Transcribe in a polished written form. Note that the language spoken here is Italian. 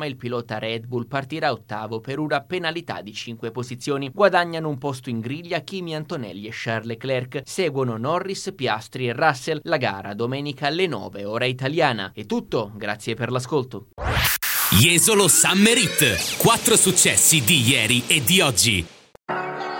conferma, il pilota Red Bull partirà ottavo per una penalità di 5 posizioni. Guadagnano un posto in griglia Kimi Antonelli e Charles Leclerc. Seguono Norris, Piastri e Russell. La gara domenica alle 9 ora italiana. È tutto, grazie per l'ascolto. Jesolo Summer Hit. 4 successi di ieri e di oggi.